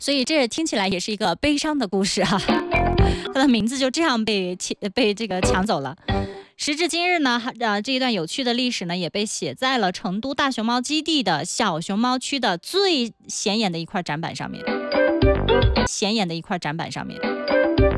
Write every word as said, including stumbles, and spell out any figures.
所以这听起来也是一个悲伤的故事哈、啊，它的名字就这样被被这个抢走了。时至今日呢，呃，这一段有趣的历史呢，也被写在了成都大熊猫基地的小熊猫区的最显眼的一块展板上面，显眼的一块展板上面。